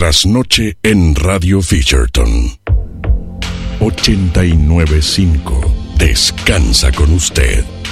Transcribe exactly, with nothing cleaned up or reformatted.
trasnoche en Radio Fisherton. ochenta y nueve punto cinco. Descansa con usted.